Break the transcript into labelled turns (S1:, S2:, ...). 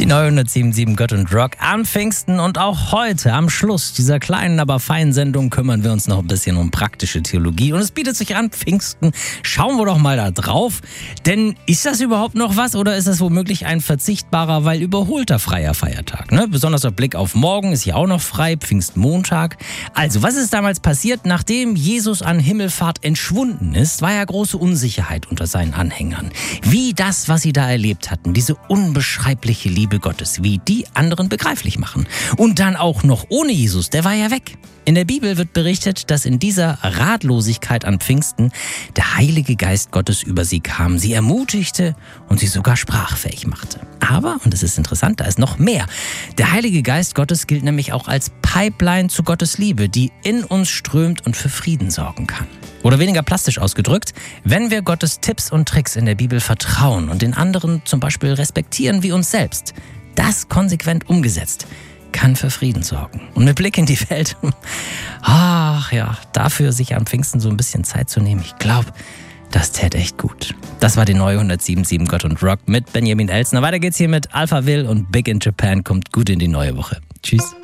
S1: Die neue 107.7 Gott und Rock am Pfingsten und auch heute am Schluss dieser kleinen, aber feinen Sendung kümmern wir uns noch ein bisschen um praktische Theologie und es bietet sich an, Pfingsten. Schauen wir doch mal da drauf, denn ist das überhaupt noch was oder ist das womöglich ein verzichtbarer, weil überholter freier Feiertag? Ne? Besonders der Blick auf morgen ist ja auch noch frei, Pfingstmontag. Also, was ist damals passiert, nachdem Jesus an Himmelfahrt entschwunden ist, war ja große Unsicherheit unter seinen Anhängern. Wie das, was sie da erlebt hatten, diese unbeschreibliche Liebe Gottes, wie die anderen begreiflich machen. Und dann auch noch ohne Jesus, der war ja weg. In der Bibel wird berichtet, dass in dieser Ratlosigkeit an Pfingsten der Heilige Geist Gottes über sie kam, sie ermutigte und sie sogar sprachfähig machte. Aber, und das ist interessant, da ist noch mehr. Der Heilige Geist Gottes gilt nämlich auch als Pipeline zu Gottes Liebe, die in uns strömt und für Frieden sorgen kann. Oder weniger plastisch ausgedrückt, wenn wir Gottes Tipps und Tricks in der Bibel vertrauen und den anderen zum Beispiel respektieren wie uns selbst, das konsequent umgesetzt, kann für Frieden sorgen. Und mit Blick in die Welt, dafür sich am Pfingsten so ein bisschen Zeit zu nehmen, ich glaube, das täte echt gut. Das war die neue 107.7 Gott und Rock mit Benjamin Elsner. Weiter geht's hier mit Alphaville und Big in Japan. Kommt gut in die neue Woche. Tschüss.